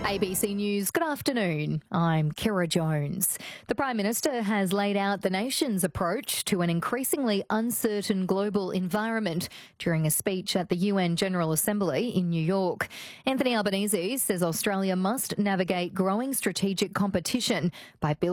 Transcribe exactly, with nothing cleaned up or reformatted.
A B C News, good afternoon. I'm Kira Jones. The Prime Minister has laid out the nation's approach to an increasingly uncertain global environment during a speech at the U N General Assembly in New York. Anthony Albanese says Australia must navigate growing strategic competition by building